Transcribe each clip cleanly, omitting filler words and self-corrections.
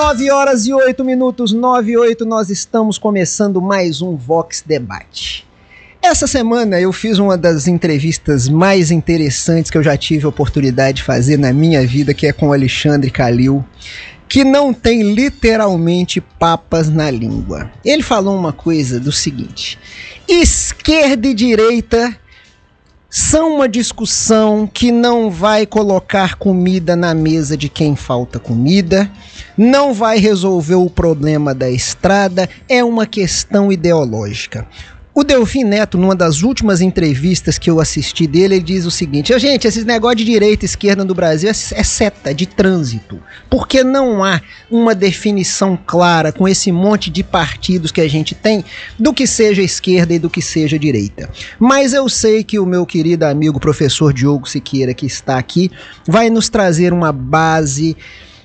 9h08, 9h08, nós estamos começando mais um Vox Debate. Essa semana eu fiz uma das entrevistas mais interessantes que eu já tive a oportunidade de fazer na minha vida, que é com o Alexandre Calil, que não tem literalmente papas na língua. Ele falou uma coisa do seguinte: esquerda e direita são uma discussão que não vai colocar comida na mesa de quem falta comida, não vai resolver o problema da estrada, é uma questão ideológica. O Delfim Neto, numa das últimas entrevistas que eu assisti dele, ele diz o seguinte: gente, esses negócios de direita e esquerda no Brasil é seta de trânsito, porque não há uma definição clara com esse monte de partidos que a gente tem do que seja esquerda e do que seja direita. Mas eu sei que o meu querido amigo professor Diogo Siqueira, que está aqui, vai nos trazer uma base,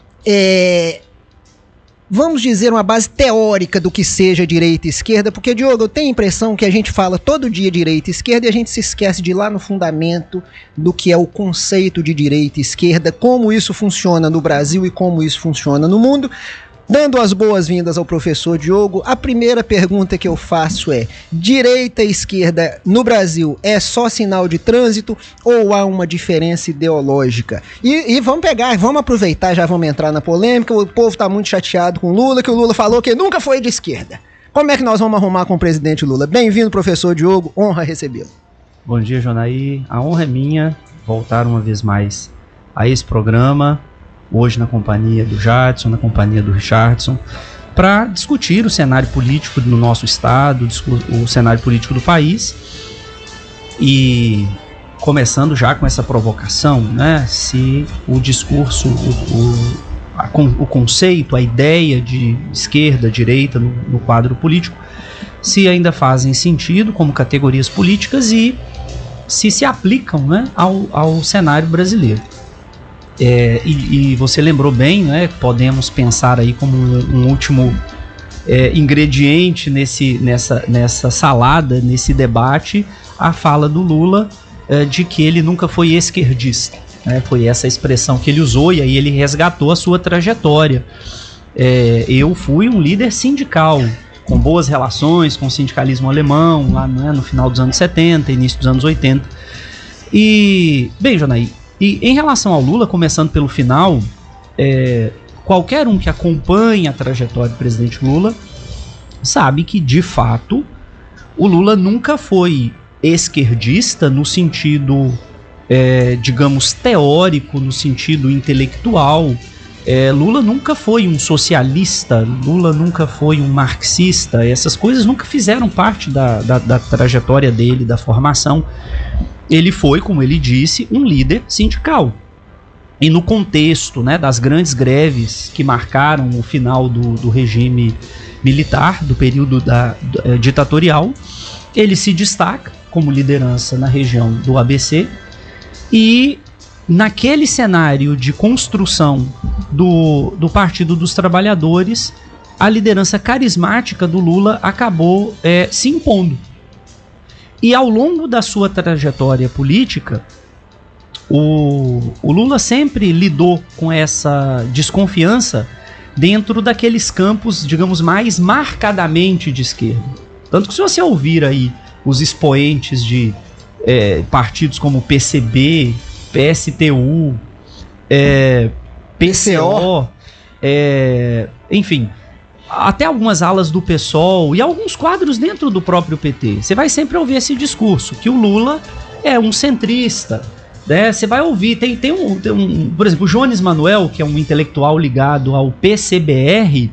vamos dizer, uma base teórica do que seja direita e esquerda, porque, Diogo, eu tenho a impressão que a gente fala todo dia direita e esquerda e a gente se esquece de ir lá no fundamento do que é o conceito de direita e esquerda, como isso funciona no Brasil e como isso funciona no mundo. Dando as boas-vindas ao professor Diogo, a primeira pergunta que eu faço é: direita e esquerda no Brasil é só sinal de trânsito ou há uma diferença ideológica? E vamos aproveitar, já vamos entrar na polêmica. O povo está muito chateado com o Lula, que o Lula falou que nunca foi de esquerda. Como é que nós vamos arrumar com o presidente Lula? Bem-vindo, professor Diogo, honra recebê-lo. Bom dia, Jonaí. A honra é minha voltar uma vez mais a esse programa, hoje na companhia do Jadson, na companhia do Richardson, para discutir o cenário político do nosso estado, o cenário político do país. E começando já com essa provocação, né, se o discurso, o conceito, a ideia de esquerda, direita no quadro político, se ainda fazem sentido como categorias políticas e se aplicam, né, ao cenário brasileiro. E você lembrou bem, né? Podemos pensar aí como um último ingrediente nessa salada, nesse debate, a fala do Lula de que ele nunca foi esquerdista, né? Foi essa expressão que ele usou e aí ele resgatou a sua trajetória. Eu fui um líder sindical, com boas relações com o sindicalismo alemão, lá, né, no final dos anos 70, início dos anos 80. E, bem, Jonaí, e em relação ao Lula, começando pelo final, qualquer um que acompanha a trajetória do presidente Lula sabe que, de fato, o Lula nunca foi esquerdista no sentido, digamos, teórico, no sentido intelectual. Lula nunca foi um socialista, Lula nunca foi um marxista, essas coisas nunca fizeram parte da trajetória dele, da formação. Ele foi, como ele disse, um líder sindical. E no contexto, né, das grandes greves que marcaram o final do regime militar, do período ditatorial, ele se destaca como liderança na região do ABC. E naquele cenário de construção do Partido dos Trabalhadores, a liderança carismática do Lula acabou se impondo. E ao longo da sua trajetória política, o Lula sempre lidou com essa desconfiança dentro daqueles campos, digamos, mais marcadamente de esquerda. Tanto que se você ouvir aí os expoentes de partidos como PCB, PSTU, PCO, enfim, até algumas alas do PSOL e alguns quadros dentro do próprio PT, você vai sempre ouvir esse discurso, que o Lula é um centrista, né? Você vai ouvir, tem por exemplo, o Jones Manuel, que é um intelectual ligado ao PCBR,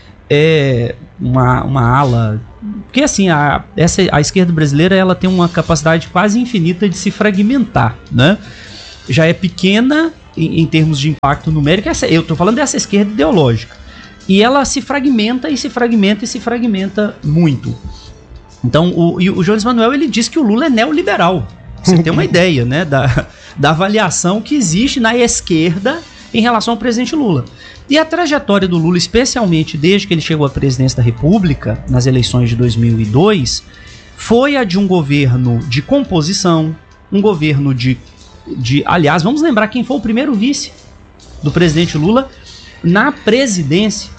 uma ala, porque assim, a esquerda brasileira, ela tem uma capacidade quase infinita de se fragmentar, né? Já é pequena em termos de impacto numérico, eu estou falando dessa esquerda ideológica. E ela se fragmenta e se fragmenta e se fragmenta muito. Então, o Jones Manuel, ele diz que o Lula é neoliberal. Você tem uma ideia, né, da avaliação que existe na esquerda em relação ao presidente Lula. E a trajetória do Lula, especialmente desde que ele chegou à presidência da República, nas eleições de 2002, foi a de um governo de composição, um governo aliás, vamos lembrar quem foi o primeiro vice do presidente Lula na presidência.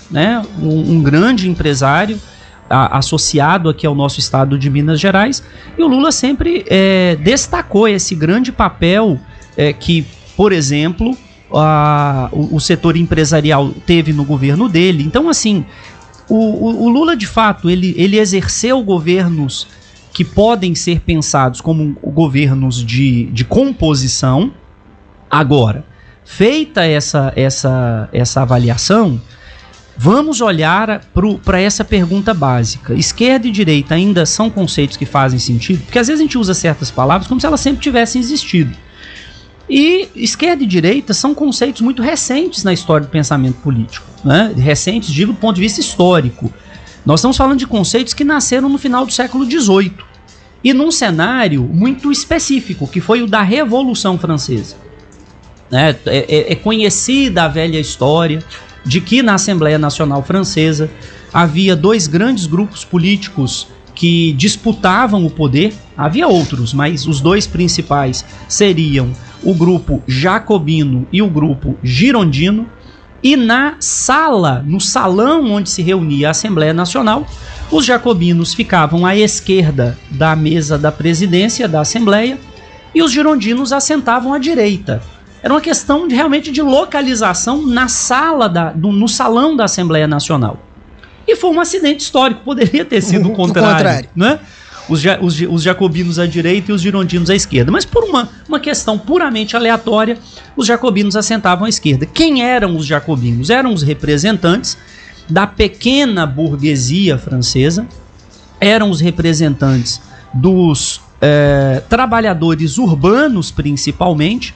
né, um grande empresário associado aqui ao nosso estado de Minas Gerais, e o Lula sempre destacou esse grande papel que, por exemplo, o setor empresarial teve no governo dele. Então, assim, o Lula, de fato, ele exerceu governos que podem ser pensados como governos de composição. Agora, feita essa avaliação, vamos olhar para essa pergunta básica. Esquerda e direita ainda são conceitos que fazem sentido? Porque às vezes a gente usa certas palavras como se elas sempre tivessem existido. E esquerda e direita são conceitos muito recentes na história do pensamento político, né? Recentes, digo, do ponto de vista histórico. Nós estamos falando de conceitos que nasceram no final do século XVIII e num cenário muito específico, que foi o da Revolução Francesa. É conhecida a velha história de que na Assembleia Nacional Francesa havia dois grandes grupos políticos que disputavam o poder. Havia outros, mas os dois principais seriam o grupo jacobino e o grupo girondino. E no salão onde se reunia a Assembleia Nacional, os jacobinos ficavam à esquerda da mesa da presidência da Assembleia e os girondinos assentavam à direita. Era uma questão realmente de localização no salão da Assembleia Nacional. E foi um acidente histórico, poderia ter sido o contrário. Né? Os jacobinos à direita e os girondinos à esquerda. Mas por uma questão puramente aleatória, os jacobinos assentavam à esquerda. Quem eram os jacobinos? Eram os representantes da pequena burguesia francesa, eram os representantes dos trabalhadores urbanos, principalmente,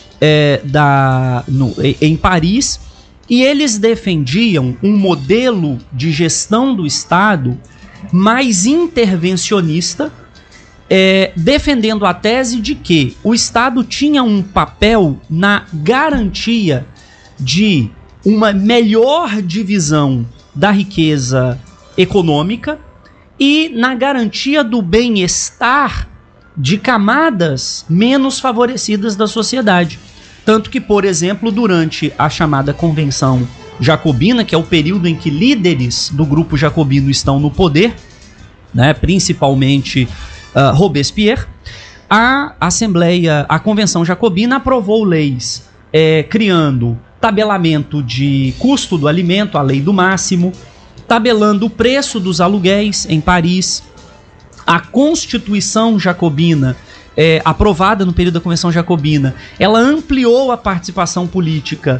em Paris, e eles defendiam um modelo de gestão do Estado mais intervencionista, defendendo a tese de que o Estado tinha um papel na garantia de uma melhor divisão da riqueza econômica e na garantia do bem-estar de camadas menos favorecidas da sociedade. Tanto que, por exemplo, durante a chamada Convenção Jacobina, que é o período em que líderes do grupo jacobino estão no poder, né, principalmente Robespierre, a Convenção Jacobina aprovou leis criando tabelamento de custo do alimento, a lei do máximo, tabelando o preço dos aluguéis em Paris. A Constituição Jacobina, aprovada no período da Convenção Jacobina, ela ampliou a participação política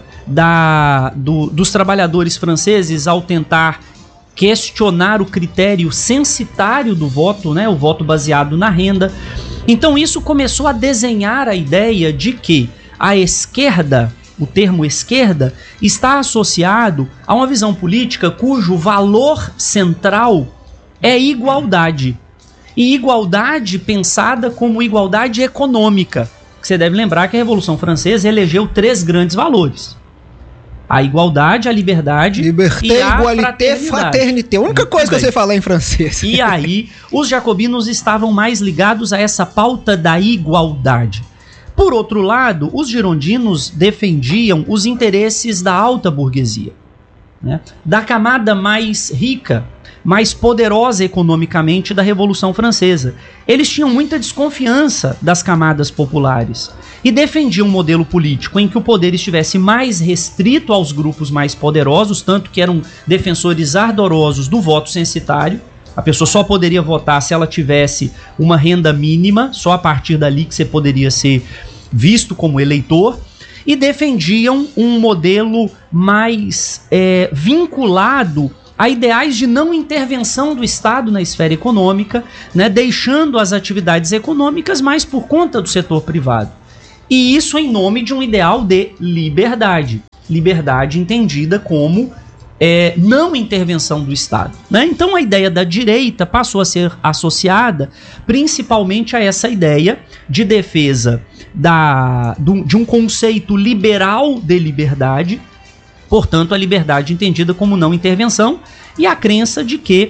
dos trabalhadores franceses ao tentar questionar o critério censitário do voto, né, o voto baseado na renda. Então isso começou a desenhar a ideia de que a esquerda, o termo esquerda, está associado a uma visão política cujo valor central é igualdade. E igualdade pensada como igualdade econômica. Você deve lembrar que a Revolução Francesa elegeu 3 grandes valores: a igualdade, a liberdade Liberté, e a égalité, fraternité. A única coisa que eu sei falar em francês. E aí, os jacobinos estavam mais ligados a essa pauta da igualdade. Por outro lado, os girondinos defendiam os interesses da alta burguesia, né? Da camada mais rica, mais poderosa economicamente da Revolução Francesa. Eles tinham muita desconfiança das camadas populares e defendiam um modelo político em que o poder estivesse mais restrito aos grupos mais poderosos, tanto que eram defensores ardorosos do voto censitário. A pessoa só poderia votar se ela tivesse uma renda mínima, só a partir dali que você poderia ser visto como eleitor. E defendiam um modelo mais vinculado a ideais de não intervenção do Estado na esfera econômica, né, deixando as atividades econômicas mais por conta do setor privado. E isso em nome de um ideal de liberdade. Liberdade entendida como não intervenção do Estado, né? Então a ideia da direita passou a ser associada principalmente a essa ideia de defesa de um conceito liberal de liberdade. Portanto, a liberdade entendida como não intervenção e a crença de que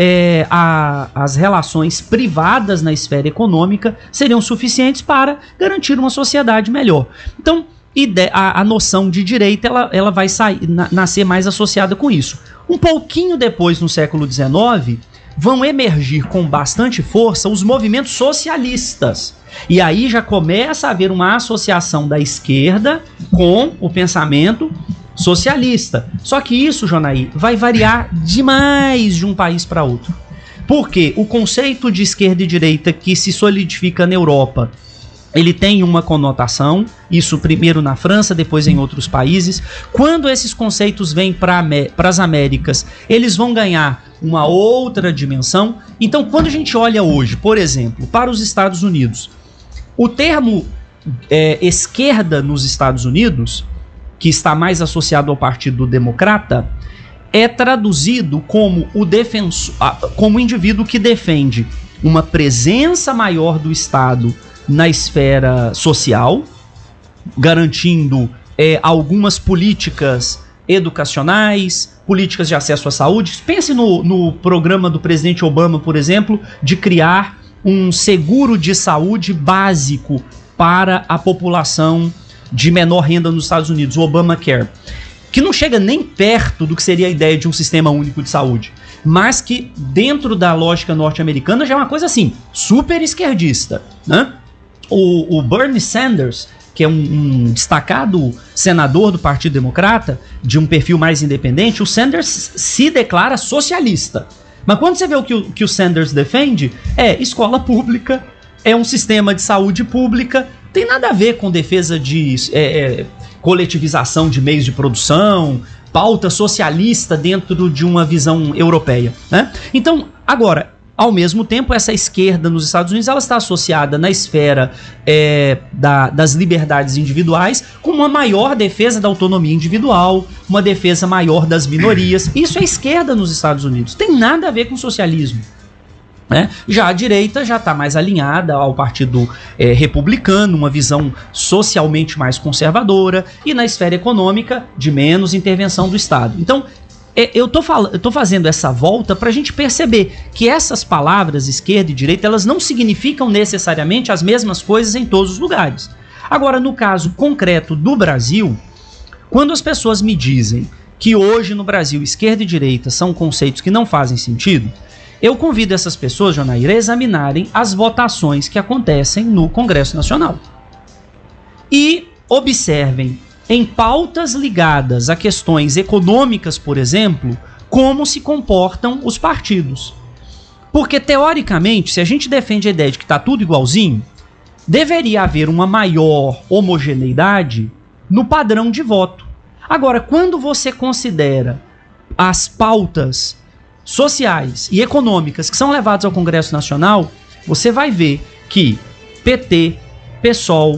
as relações privadas na esfera econômica seriam suficientes para garantir uma sociedade melhor. Então, a noção de direita ela vai nascer mais associada com isso. Um pouquinho depois, no século XIX, vão emergir com bastante força os movimentos socialistas. E aí já começa a haver uma associação da esquerda com o pensamento socialista. Só que isso, Jonaí, vai variar demais de um país para outro. Porque o conceito de esquerda e direita que se solidifica na Europa, ele tem uma conotação, isso primeiro na França, depois em outros países. Quando esses conceitos vêm para as Américas, eles vão ganhar uma outra dimensão. Então, quando a gente olha hoje, por exemplo, para os Estados Unidos, o termo esquerda nos Estados Unidos, que está mais associado ao Partido Democrata, é traduzido como como o indivíduo que defende uma presença maior do Estado na esfera social, garantindo algumas políticas educacionais, políticas de acesso à saúde. Pense no programa do presidente Obama, por exemplo, de criar um seguro de saúde básico para a população de menor renda nos Estados Unidos, o Obamacare, que não chega nem perto do que seria a ideia de um sistema único de saúde, mas que dentro da lógica norte-americana já é uma coisa assim, super esquerdista, né? O Bernie Sanders, que é um destacado senador do Partido Democrata, de um perfil mais independente, o Sanders se declara socialista. Mas quando você vê o que o Sanders defende, é escola pública, é um sistema de saúde pública, tem nada a ver com defesa de coletivização de meios de produção, pauta socialista dentro de uma visão europeia, né? Então, agora, ao mesmo tempo, essa esquerda nos Estados Unidos ela está associada na esfera das liberdades individuais com uma maior defesa da autonomia individual, uma defesa maior das minorias. Isso é esquerda nos Estados Unidos. Tem nada a ver com socialismo, né? Já a direita já está mais alinhada ao partido republicano, uma visão socialmente mais conservadora, e na esfera econômica de menos intervenção do Estado. Então, eu tô fazendo essa volta para a gente perceber que essas palavras esquerda e direita, elas não significam necessariamente as mesmas coisas em todos os lugares. Agora, no caso concreto do Brasil, quando as pessoas me dizem que hoje no Brasil esquerda e direita são conceitos que não fazem sentido, eu convido essas pessoas, Jonair, a examinarem as votações que acontecem no Congresso Nacional. E observem, em pautas ligadas a questões econômicas, por exemplo, como se comportam os partidos. Porque, teoricamente, se a gente defende a ideia de que está tudo igualzinho, deveria haver uma maior homogeneidade no padrão de voto. Agora, quando você considera as pautas sociais e econômicas que são levadas ao Congresso Nacional, você vai ver que PT, PSOL,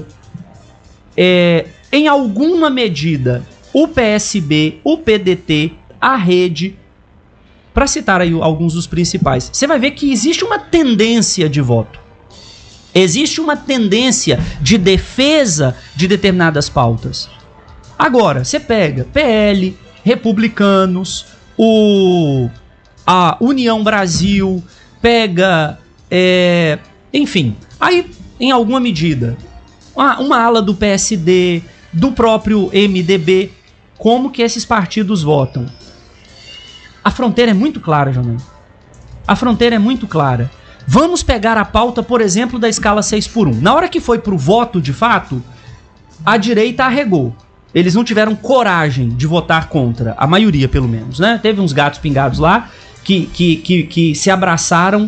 em alguma medida, o PSB, o PDT, a Rede, para citar aí alguns dos principais, você vai ver que existe uma tendência de voto. Existe uma tendência de defesa de determinadas pautas. Agora, você pega PL, Republicanos, a União Brasil, pega, enfim, aí em alguma medida, uma ala do PSD, do próprio MDB, como que esses partidos votam? A fronteira é muito clara, João. A fronteira é muito clara. Vamos pegar a pauta, por exemplo, da escala 6x1. Na hora que foi pro voto, de fato, a direita arregou. Eles não tiveram coragem de votar contra, a maioria pelo menos, né? Teve uns gatos pingados lá que se abraçaram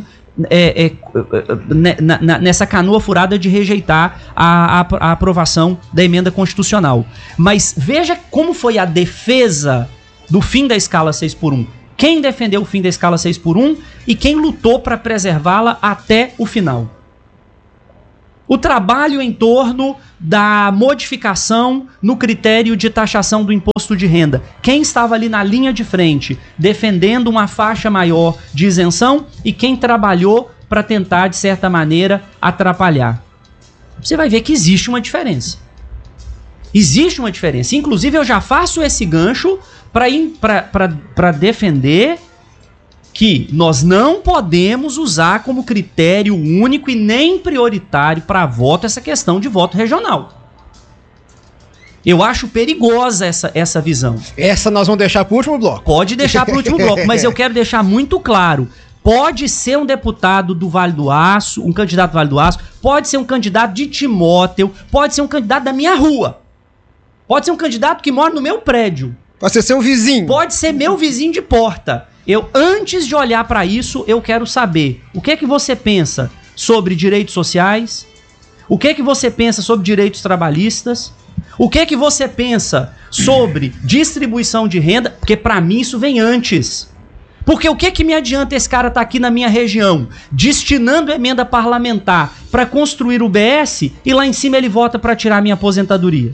nessa canoa furada de rejeitar a aprovação da emenda constitucional. Mas veja como foi a defesa do fim da escala 6x1. Quem defendeu o fim da escala 6x1 e quem lutou para preservá-la até o final. O trabalho em torno da modificação no critério de taxação do imposto de renda. Quem estava ali na linha de frente, defendendo uma faixa maior de isenção, e quem trabalhou para tentar, de certa maneira, atrapalhar. Você vai ver que existe uma diferença. Existe uma diferença. Inclusive, eu já faço esse gancho para defender que nós não podemos usar como critério único e nem prioritário para voto essa questão de voto regional. Eu acho perigosa essa visão. Essa nós vamos deixar para o último bloco. Pode deixar para o último bloco, mas eu quero deixar muito claro. Pode ser um deputado do Vale do Aço, um candidato do Vale do Aço, pode ser um candidato de Timóteo, pode ser um candidato da minha rua. Pode ser um candidato que mora no meu prédio. Pode ser um vizinho. Pode ser meu vizinho de porta. Antes de olhar para isso, eu quero saber o que é que você pensa sobre direitos sociais, o que é que você pensa sobre direitos trabalhistas, o que é que você pensa sobre distribuição de renda, porque para mim isso vem antes. Porque o que é que me adianta esse cara estar aqui na minha região, destinando emenda parlamentar para construir o BS e lá em cima ele vota para tirar minha aposentadoria?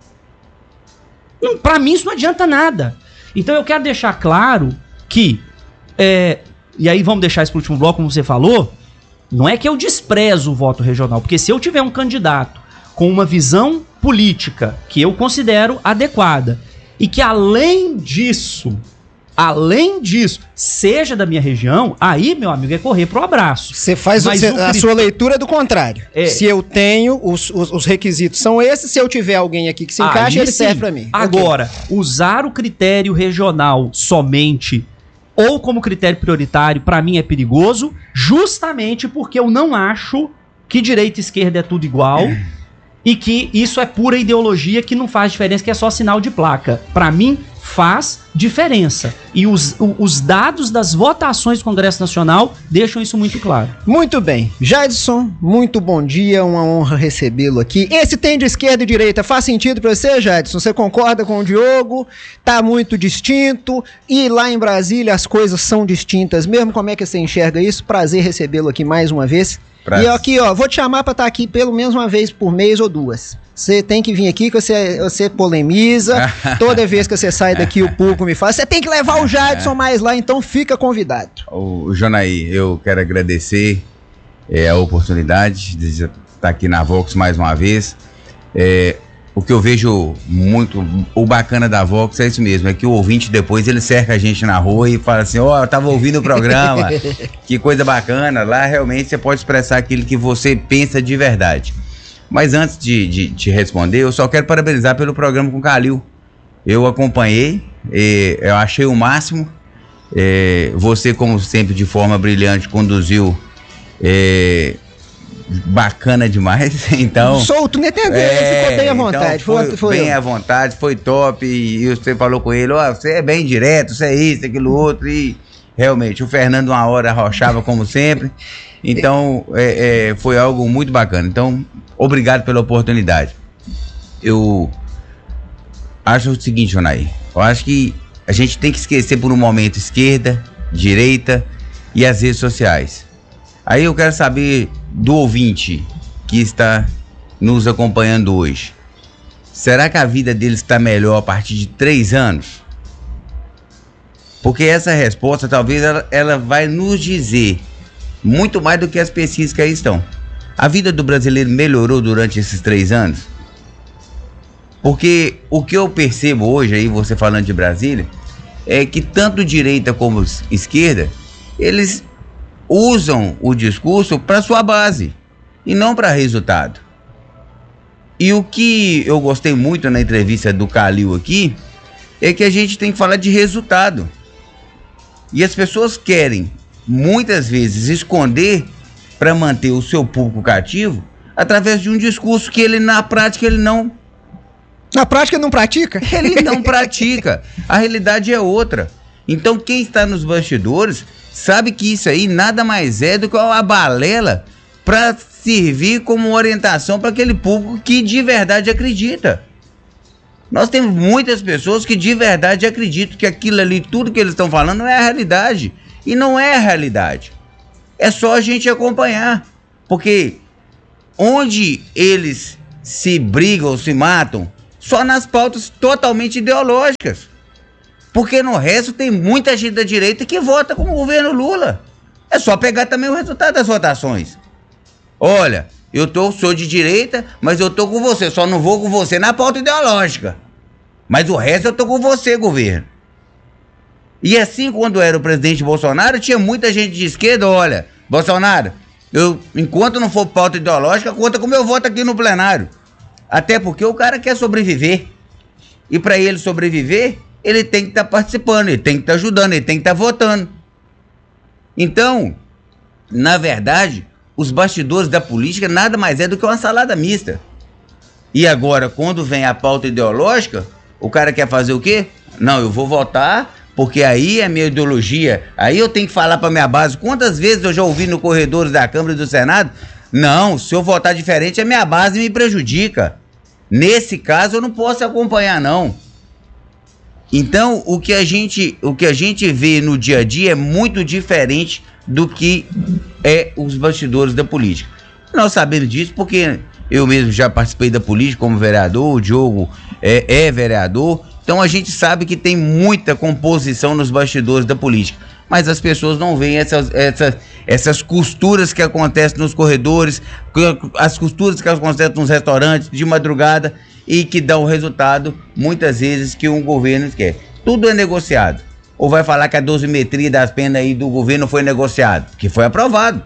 Para mim isso não adianta nada. Então eu quero deixar claro que, e aí vamos deixar isso para o último bloco, como você falou, não é que eu desprezo o voto regional, porque se eu tiver um candidato com uma visão política que eu considero adequada e que além disso, seja da minha região, aí, meu amigo, é correr pro abraço. Você faz a sua leitura do contrário. Se eu tenho, os requisitos são esses, se eu tiver alguém aqui que se encaixa, ele serve pra mim. Agora, usar o critério regional somente ou como critério prioritário, pra mim é perigoso, justamente porque eu não acho que direita e esquerda é tudo igual e que isso é pura ideologia que não faz diferença, que é só sinal de placa. Pra mim, faz diferença. E os dados das votações do Congresso Nacional deixam isso muito claro. Muito bem. Jadson, muito bom dia, uma honra recebê-lo aqui. Esse tem de esquerda e direita, faz sentido pra você, Jadson? Você concorda com o Diogo? Tá muito distinto. E lá em Brasília as coisas são distintas mesmo. Como é que você enxerga isso? Prazer recebê-lo aqui mais uma vez. E aqui, ó, vou te chamar pra estar aqui pelo menos uma vez por mês ou duas. Você tem que vir aqui que você polemiza. Toda vez que você sai daqui, o público me fala, você tem que levar o Jadson mais lá, então fica convidado. O Jonaí, eu quero agradecer a oportunidade de estar aqui na Vox mais uma vez. O que eu vejo muito, o bacana da Vox é isso mesmo, é que o ouvinte depois ele cerca a gente na rua e fala assim, eu tava ouvindo o programa, que coisa bacana, lá realmente você pode expressar aquilo que você pensa de verdade. Mas antes de te responder, eu só quero parabenizar pelo programa com o Calil. Eu acompanhei, eu achei o máximo, você como sempre de forma brilhante conduziu, bacana demais, então... Solto, né? Ficou bem à vontade. Então foi bem à vontade, foi top, e você falou com ele, você é bem direto, você é isso, aquilo outro, e realmente, o Fernando uma hora arrochava como sempre, então foi algo muito bacana. Então, obrigado pela oportunidade. Eu acho o seguinte, Jonaí, eu acho que a gente tem que esquecer por um momento esquerda, direita e as redes sociais. Aí eu quero saber do ouvinte que está nos acompanhando hoje. Será que a vida dele está melhor a partir de 3 anos? Porque essa resposta talvez ela vai nos dizer muito mais do que as pesquisas que aí estão. A vida do brasileiro melhorou durante esses 3 anos? Porque o que eu percebo hoje, aí você falando de Brasília, é que tanto direita como esquerda, eles usam o discurso para sua base e não para resultado. E o que eu gostei muito na entrevista do Calil aqui é que a gente tem que falar de resultado. E as pessoas querem muitas vezes esconder para manter o seu público cativo através de um discurso que ele na prática ele não... Na prática não pratica? Ele não pratica. A realidade é outra. Então quem está nos bastidores sabe que isso aí nada mais é do que uma balela para servir como orientação para aquele público que de verdade acredita. Nós temos muitas pessoas que de verdade acreditam que aquilo ali, tudo que eles estão falando não é a realidade. E não é a realidade. É só a gente acompanhar. Porque onde eles se brigam, se matam, só nas pautas totalmente ideológicas. Porque no resto tem muita gente da direita que vota com o governo Lula. É só pegar também o resultado das votações. Olha, sou de direita, mas eu tô com você, só não vou com você na pauta ideológica. Mas o resto eu tô com você, governo. E assim, quando era o presidente Bolsonaro, tinha muita gente de esquerda, olha, Bolsonaro, enquanto não for pauta ideológica, conta com o meu voto aqui no plenário. Até porque o cara quer sobreviver. E para ele sobreviver, ele tem que estar participando, ele tem que estar ajudando, ele tem que estar votando. Então, na verdade, os bastidores da política nada mais é do que uma salada mista. E agora, quando vem a pauta ideológica, o cara quer fazer o quê? Não, eu vou votar porque aí é minha ideologia, aí eu tenho que falar para minha base. Quantas vezes eu já ouvi no corredores da Câmara e do Senado? Não, se eu votar diferente, a minha base me prejudica. Nesse caso, eu não posso acompanhar, não. Então, o que a gente vê no dia a dia é muito diferente do que é os bastidores da política. Nós sabemos disso porque eu mesmo já participei da política como vereador, o Diogo é vereador, então a gente sabe que tem muita composição nos bastidores da política, mas as pessoas não veem essas costuras que acontecem nos corredores, as costuras que acontecem nos restaurantes de madrugada e que dão o resultado, muitas vezes, que um governo quer. Tudo é negociado. Ou vai falar que a dosimetria das penas aí do governo foi negociado, que foi aprovado.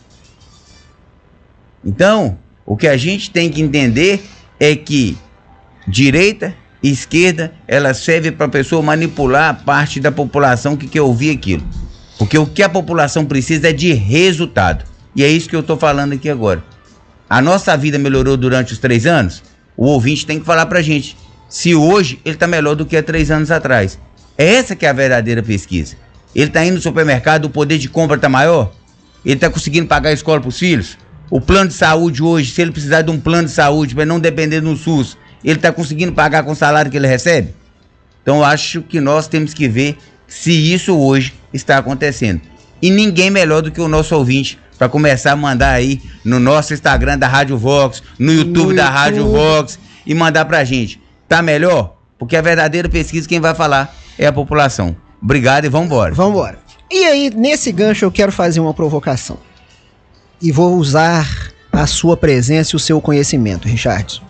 Então, o que a gente tem que entender é que direita e esquerda, ela serve para a pessoa manipular a parte da população que quer ouvir aquilo. Porque o que a população precisa é de resultado. E é isso que eu estou falando aqui agora. A nossa vida melhorou durante os 3 anos? O ouvinte tem que falar pra gente se hoje ele está melhor do que há 3 anos atrás. Essa que é a verdadeira pesquisa. Ele está indo no supermercado, o poder de compra está maior? Ele está conseguindo pagar a escola para os filhos? O plano de saúde hoje, se ele precisar de um plano de saúde para não depender do SUS, ele está conseguindo pagar com o salário que ele recebe? Então eu acho que nós temos que ver se isso hoje está acontecendo. E ninguém melhor do que o nosso ouvinte para começar a mandar aí no nosso Instagram da Rádio Vox, no YouTube da Rádio Vox e mandar pra gente. Tá melhor? Porque a verdadeira pesquisa quem vai falar é a população. Obrigado e vambora. Vambora. E aí, nesse gancho eu quero fazer uma provocação. E vou usar a sua presença e o seu conhecimento, Richardson.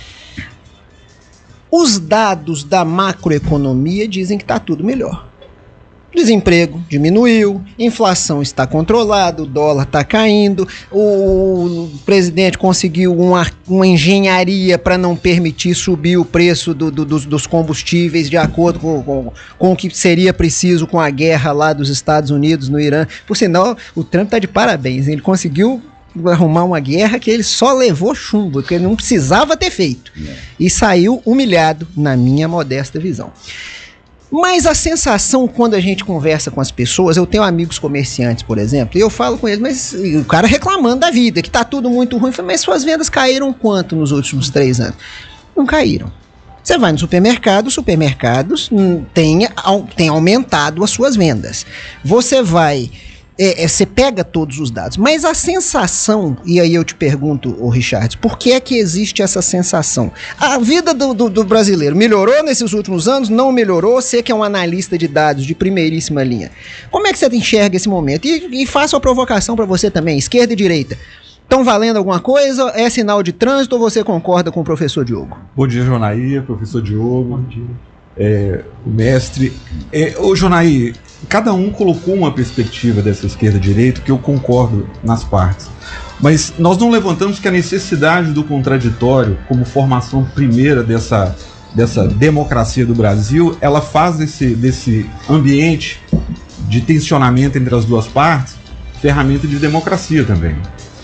Os dados da macroeconomia dizem que tá tudo melhor. Desemprego diminuiu, inflação está controlada, o dólar está caindo, o presidente conseguiu uma engenharia para não permitir subir o preço dos combustíveis de acordo com o que seria preciso com a guerra lá dos Estados Unidos no Irã. Por sinal, o Trump está de parabéns, ele conseguiu arrumar uma guerra que ele só levou chumbo, que ele não precisava ter feito. E saiu humilhado, na minha modesta visão. Mas a sensação quando a gente conversa com as pessoas, eu tenho amigos comerciantes, por exemplo, e eu falo com eles, mas o cara reclamando da vida, que tá tudo muito ruim, mas suas vendas caíram quanto nos últimos 3 anos? Não caíram. Você vai no supermercado, os supermercados têm aumentado as suas vendas. Você vai... você pega todos os dados, mas a sensação, e aí eu te pergunto, Richard, por que é que existe essa sensação? A vida do brasileiro melhorou nesses últimos anos? Não melhorou? Você que é um analista de dados de primeiríssima linha, como é que você enxerga esse momento? E faço a provocação para você também, esquerda e direita. Estão valendo alguma coisa? É sinal de trânsito ou você concorda com o professor Diogo? Bom dia, Jonaí, professor Diogo. Bom dia. O mestre. Ô, Jonaí, cada um colocou uma perspectiva dessa esquerda-direita que eu concordo nas partes. Mas nós não levantamos que a necessidade do contraditório, como formação primeira dessa democracia do Brasil, ela faz desse ambiente de tensionamento entre as duas partes ferramenta de democracia também.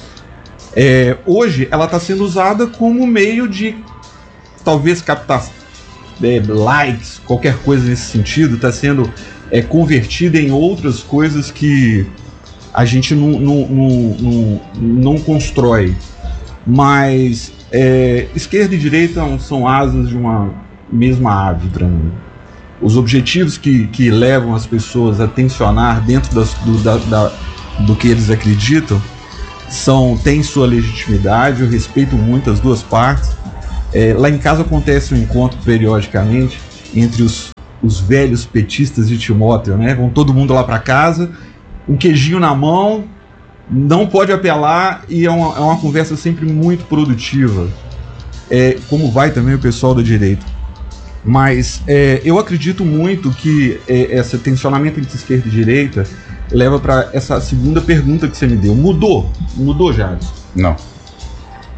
Hoje ela está sendo usada como meio de talvez captar likes, qualquer coisa nesse sentido, está sendo convertida em outras coisas que a gente não constrói. Mas esquerda e direita são asas de uma mesma ave para mim. Os objetivos que levam as pessoas a tensionar dentro do que eles acreditam têm sua legitimidade. Eu respeito muito as duas partes. Lá em casa acontece um encontro periodicamente entre os velhos petistas de Timóteo, né? Vão todo mundo lá para casa, um queijinho na mão, não pode apelar, e é uma conversa sempre muito produtiva, como vai também o pessoal da direita. Mas eu acredito muito que esse tensionamento entre esquerda e direita leva para essa segunda pergunta que você me deu. Mudou, Jadson? Não.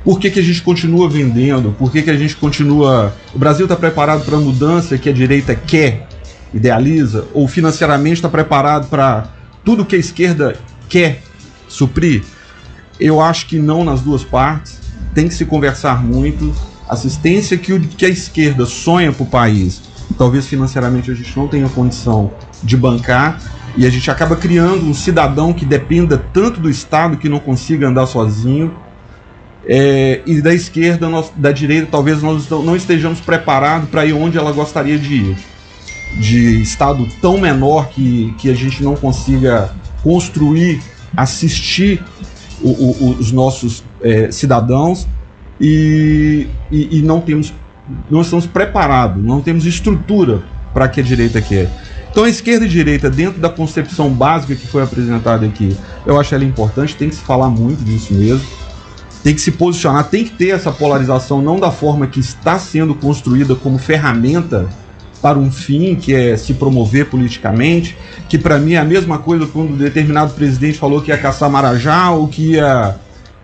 Por que a gente continua vendendo? Por que a gente continua... O Brasil está preparado para a mudança que a direita quer, idealiza? Ou financeiramente está preparado para tudo que a esquerda quer suprir? Eu acho que não nas duas partes. Tem que se conversar muito. Assistência que a esquerda sonha para o país, talvez financeiramente a gente não tenha condição de bancar, e a gente acaba criando um cidadão que dependa tanto do Estado que não consiga andar sozinho. E da esquerda, da direita, talvez nós não estejamos preparados para ir onde ela gostaria de ir. De Estado tão menor que a gente não consiga construir, assistir os nossos cidadãos, e não estamos preparados, não temos estrutura para que a direita quer. Então a esquerda e a direita, dentro da concepção básica que foi apresentada aqui, eu acho ela importante, tem que se falar muito disso mesmo. Tem que se posicionar, tem que ter essa polarização, não da forma que está sendo construída como ferramenta para um fim, que é se promover politicamente, que para mim é a mesma coisa quando um determinado presidente falou que ia caçar Marajá, ou que ia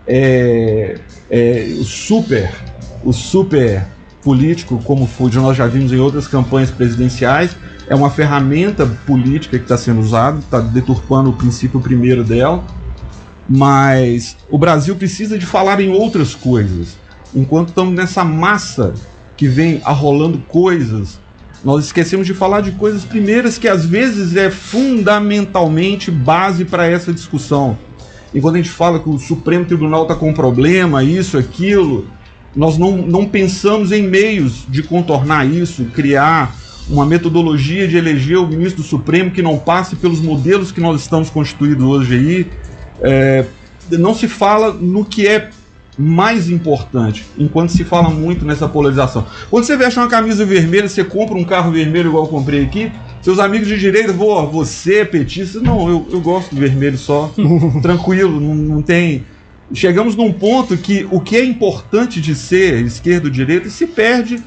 o super político, como nós já vimos em outras campanhas presidenciais, é uma ferramenta política que está sendo usada, está deturpando o princípio primeiro dela. Mas o Brasil precisa de falar em outras coisas. Enquanto estamos nessa massa que vem arrolando coisas, nós esquecemos de falar de coisas primeiras que às vezes é fundamentalmente base para essa discussão. E quando a gente fala que o Supremo Tribunal está com um problema, isso, aquilo, nós não pensamos em meios de contornar isso, criar uma metodologia de eleger o ministro do Supremo que não passe pelos modelos que nós estamos constituídos hoje aí. Não se fala no que é mais importante, enquanto se fala muito nessa polarização. Quando você veste uma camisa vermelha, você compra um carro vermelho igual eu comprei aqui, seus amigos de direita, você é petista. Não, eu gosto do vermelho só, tranquilo, não tem... Chegamos num ponto que o que é importante de ser esquerda ou direita se perde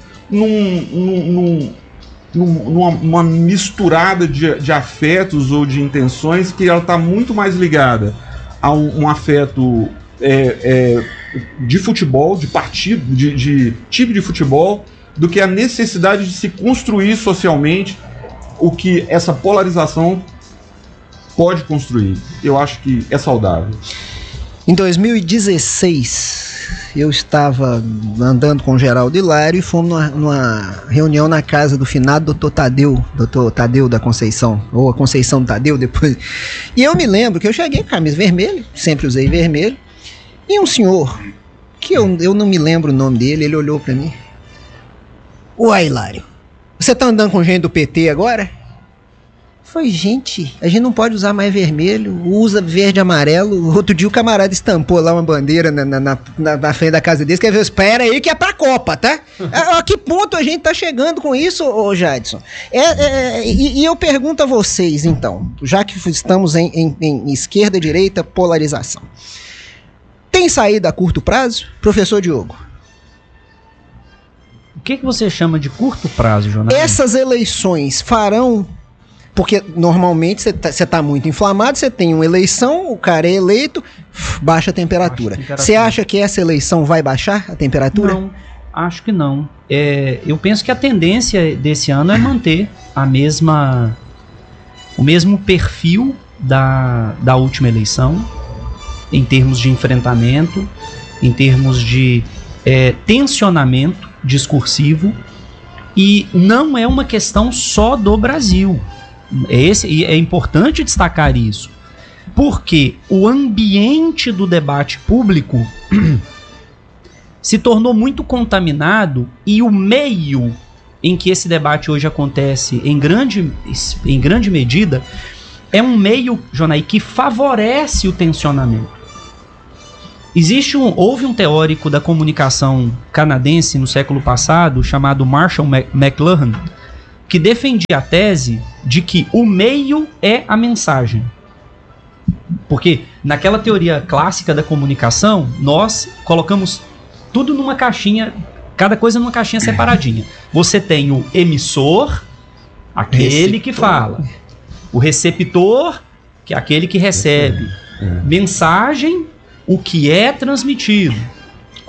numa misturada de afetos ou de intenções, que ela está muito mais ligada a um afeto de futebol, de partido, de time de futebol, do que a necessidade de se construir socialmente o que essa polarização pode construir. Eu acho que é saudável. Em 2016, eu estava andando com o Geraldo Hilário e fomos numa reunião na casa do finado Dr. Tadeu da Conceição, ou a Conceição do Tadeu depois. E eu me lembro que eu cheguei com camisa vermelha, sempre usei vermelho, e um senhor, que eu não me lembro o nome dele, ele olhou para mim. Uai, Hilário, você tá andando com gente do PT agora? Foi, gente, a gente não pode usar mais vermelho, usa verde e amarelo. Outro dia o camarada estampou lá uma bandeira na frente da casa dele, quer ver? Espera aí que é pra Copa, tá? A que ponto a gente tá chegando com isso, ô Jadson? E eu pergunto a vocês, então, já que estamos em esquerda, direita, polarização. Tem saída a curto prazo? Professor Diogo. O que você chama de curto prazo, Jonathan? Essas eleições farão... Porque normalmente você tá muito inflamado, você tem uma eleição, o cara é eleito, baixa a temperatura. Você acha que essa eleição vai baixar a temperatura? Não, acho que não. Eu penso que a tendência desse ano é manter o mesmo perfil da última eleição, em termos de enfrentamento, em termos de tensionamento discursivo, e não é uma questão só do Brasil. E é importante destacar isso, porque o ambiente do debate público se tornou muito contaminado, e o meio em que esse debate hoje acontece em grande medida é um meio, Jonai, que favorece o tensionamento. Houve um teórico da comunicação canadense no século passado chamado Marshall McLuhan, que defendia a tese de que o meio é a mensagem. Porque naquela teoria clássica da comunicação, nós colocamos tudo numa caixinha, cada coisa numa caixinha separadinha. Você tem o emissor, aquele que fala. O receptor, que é aquele que recebe. Mensagem, o que é transmitido.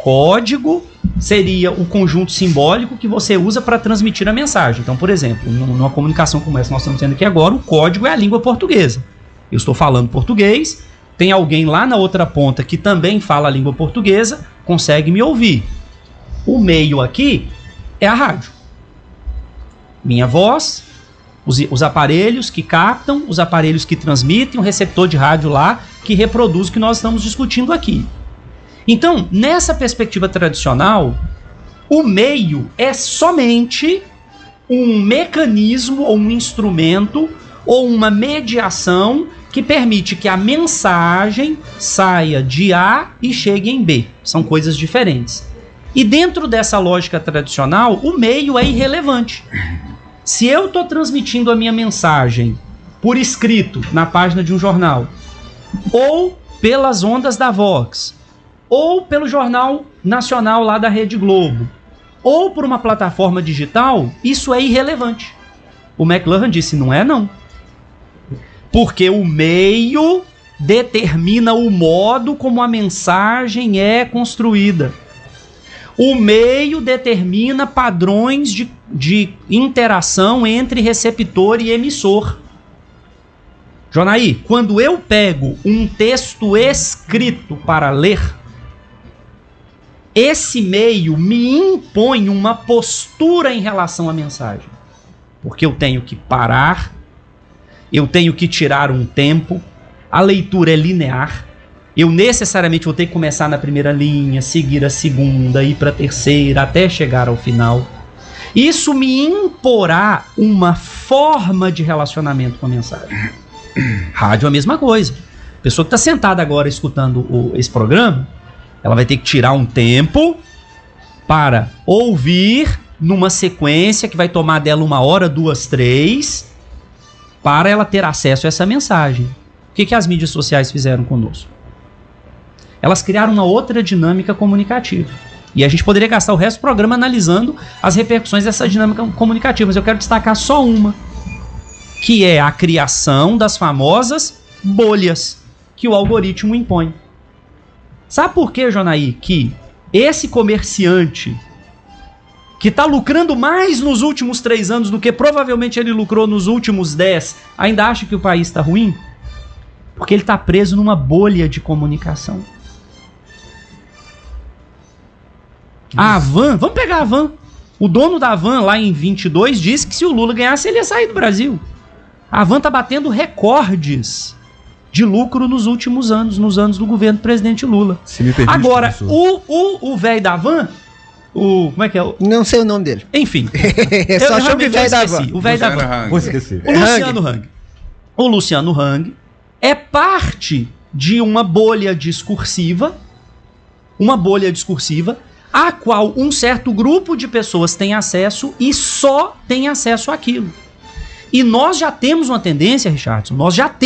código seria o conjunto simbólico que você usa para transmitir a mensagem. Então, por exemplo, numa comunicação como essa que nós estamos tendo aqui agora, o código é a língua portuguesa. Eu estou falando português, tem alguém lá na outra ponta que também fala a língua portuguesa, consegue me ouvir. O meio aqui é a rádio. Minha voz, os aparelhos que captam, os aparelhos que transmitem, o receptor de rádio lá que reproduz o que nós estamos discutindo aqui. Então, nessa perspectiva tradicional, o meio é somente um mecanismo ou um instrumento ou uma mediação que permite que a mensagem saia de A e chegue em B. São coisas diferentes. E dentro dessa lógica tradicional, o meio é irrelevante. Se eu estou transmitindo a minha mensagem por escrito na página de um jornal, ou pelas ondas da Vox, ou pelo Jornal Nacional lá da Rede Globo, ou por uma plataforma digital, isso é irrelevante. O McLuhan disse, não é não. Porque o meio determina o modo como a mensagem é construída. O meio determina padrões de interação entre receptor e emissor. Jonaí, quando eu pego um texto escrito para ler, esse meio me impõe uma postura em relação à mensagem. Porque eu tenho que parar, eu tenho que tirar um tempo, a leitura é linear, eu necessariamente vou ter que começar na primeira linha, seguir a segunda, ir para a terceira, até chegar ao final. Isso me imporá uma forma de relacionamento com a mensagem. Rádio é a mesma coisa. A pessoa que está sentada agora escutando esse programa, ela vai ter que tirar um tempo para ouvir numa sequência que vai tomar dela 1 hora, 2, 3, para ela ter acesso a essa mensagem. O que as mídias sociais fizeram conosco? Elas criaram uma outra dinâmica comunicativa. E a gente poderia gastar o resto do programa analisando as repercussões dessa dinâmica comunicativa, mas eu quero destacar só uma, que é a criação das famosas bolhas que o algoritmo impõe. Sabe por que, Jonaí, que esse comerciante que está lucrando mais nos últimos 3 anos do que provavelmente ele lucrou nos últimos 10, ainda acha que o país está ruim? Porque ele está preso numa bolha de comunicação. A Havan, vamos pegar a Havan. O dono da Havan lá em 22 disse que se o Lula ganhasse ele ia sair do Brasil. A Havan está batendo recordes de lucro nos últimos anos, nos anos do governo do presidente Lula. Se me permite, agora, o velho da Van, como é que é? Não sei o nome dele. Enfim. Só chama o velho da Van. O velho da Van. Vou esquecer. O Luciano Hang é parte de uma bolha discursiva, a qual um certo grupo de pessoas tem acesso e só tem acesso àquilo. E nós já temos uma tendência, Richardson,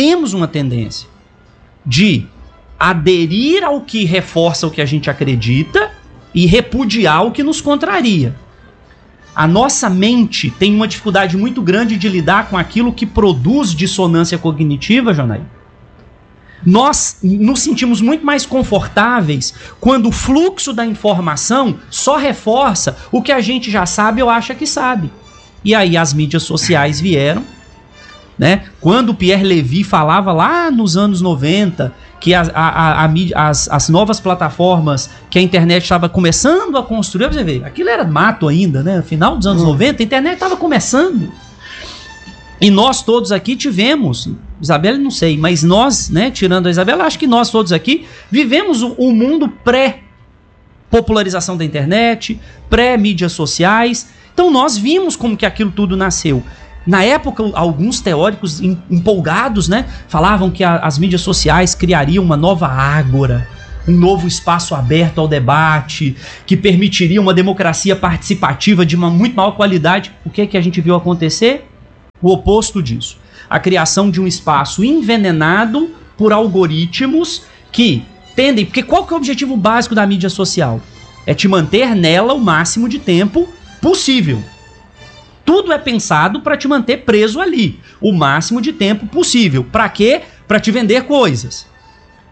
de aderir ao que reforça o que a gente acredita e repudiar o que nos contraria. A nossa mente tem uma dificuldade muito grande de lidar com aquilo que produz dissonância cognitiva, Jonaí. Nós nos sentimos muito mais confortáveis quando o fluxo da informação só reforça o que a gente já sabe ou acha que sabe. E aí as mídias sociais vieram, né? Quando o Pierre Levy falava lá nos anos 90 que as novas plataformas que a internet estava começando a construir, você vê, aquilo era mato ainda, né? No final dos anos 90, a internet estava começando. E nós todos aqui tivemos, Isabela não sei, mas nós, né, tirando a Isabela, acho que nós todos aqui vivemos o mundo pré-popularização da internet, pré-mídias sociais. Então nós vimos como que aquilo tudo nasceu. Na época, alguns teóricos empolgados, né, falavam que as mídias sociais criariam uma nova ágora, um novo espaço aberto ao debate, que permitiria uma democracia participativa de uma muito maior qualidade. O que a gente viu acontecer? O oposto disso. A criação de um espaço envenenado por algoritmos que tendem... Porque qual que é o objetivo básico da mídia social? É te manter nela o máximo de tempo possível. Tudo é pensado para te manter preso ali o máximo de tempo possível. Para quê? Para te vender coisas.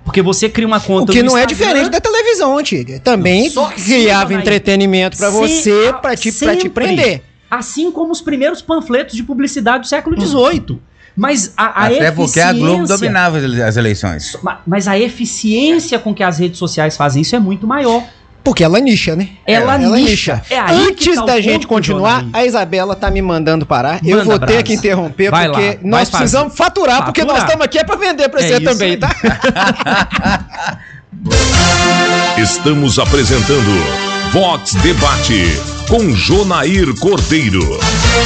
Porque você cria uma conta O que no não é Instagram, diferente da televisão antiga. Também Só- criava sim, entretenimento pra você, pra te sempre. prender. Assim como os primeiros panfletos de publicidade do século XVIII. Mas a Até porque a Globo eficiência- dominava as eleições. Mas a eficiência com que as redes sociais fazem isso é muito maior. Porque ela nicha, né? Ela nicha. É aí que Antes tá o da ponto, gente continuar, Jonaí. a Isabela tá me mandando parar. Eu Manda vou ter brasa. que interromper, Vai porque lá, vai nós precisamos fazer. faturar, porque nós Faturar. estamos aqui é pra vender pra É você isso também, aí. tá? Estamos apresentando Vox Debate com Jonair Cordeiro.